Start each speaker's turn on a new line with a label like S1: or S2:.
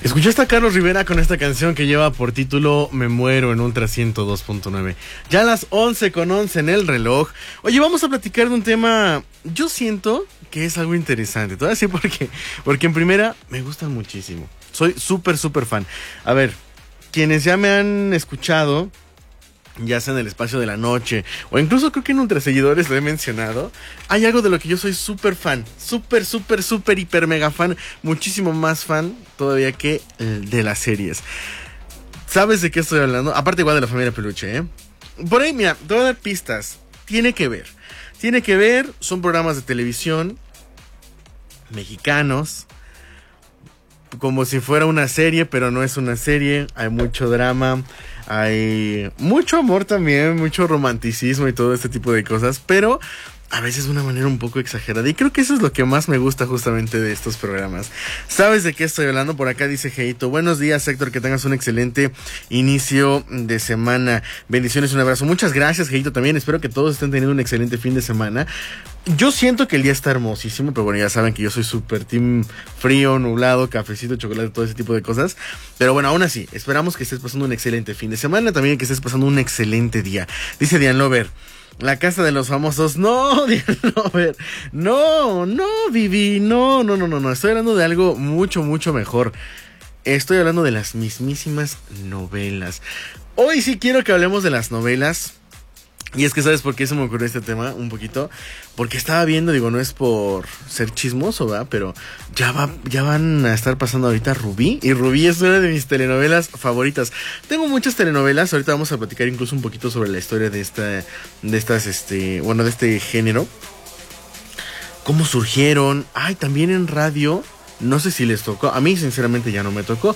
S1: Escuchaste a Carlos Rivera con esta canción que lleva por título Me Muero en Ultra 102.9. Ya a las 11:11 en el reloj. Oye, vamos a platicar de un tema, yo siento que es algo interesante. Te voy a decir por qué. Porque en primera, me gustan muchísimo. Soy súper fan. A ver, quienes ya me han escuchado, ya sea en el espacio de la noche, o incluso creo que en Ultra Seguidores lo he mencionado, hay algo de lo que yo soy súper fan, súper, hiper, mega fan, muchísimo más fan todavía que de las series. ¿Sabes de qué estoy hablando? Aparte igual de la familia Peluche, ¿eh? Por ahí, mira, te voy a dar pistas. Tiene que ver, son programas de televisión mexicanos, como si fuera una serie, pero no es una serie. Hay mucho drama, hay mucho amor también, mucho romanticismo y todo este tipo de cosas, pero a veces de una manera un poco exagerada. Y creo que eso es lo que más me gusta justamente de estos programas. ¿Sabes de qué estoy hablando? Por acá dice Geito: buenos días, Héctor, que tengas un excelente inicio de semana. Bendiciones, un abrazo. Muchas gracias, Geito, también. Espero que todos estén teniendo un excelente fin de semana. Yo siento que el día está hermosísimo, pero bueno, ya saben que yo soy súper team frío, nublado, cafecito, chocolate, todo ese tipo de cosas. Pero bueno, aún así, esperamos que estés pasando un excelente fin de semana, también que estés pasando un excelente día. Dice Diane Lover: la casa de los famosos. No, Diane Lover, no, Vivi, no. Estoy hablando de algo mucho mejor. Estoy hablando de las mismísimas novelas. Hoy sí quiero que hablemos de las novelas. Y es que, ¿sabes por qué se me ocurrió este tema? Un poquito. Porque estaba viendo, digo, no es por ser chismoso, ¿verdad? Pero ya van a estar pasando ahorita Rubí. Y Rubí es una de mis telenovelas favoritas. Tengo muchas telenovelas. Ahorita vamos a platicar incluso un poquito sobre la historia de este género. Cómo surgieron. Ay, también en radio. No sé si les tocó. A mí, sinceramente, ya no me tocó.